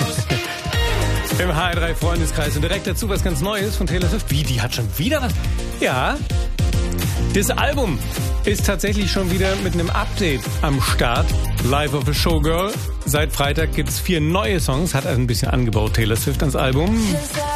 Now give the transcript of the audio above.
Im HR3 Freundeskreis. Und direkt dazu was ganz Neues von Taylor Swift. Wie, die hat schon wieder was? Ja, das Album ist tatsächlich schon wieder mit einem Update am Start. Life of a Showgirl. Seit Freitag gibt's 4 neue Songs. Hat also ein bisschen angebaut, Taylor Swift, ans Album.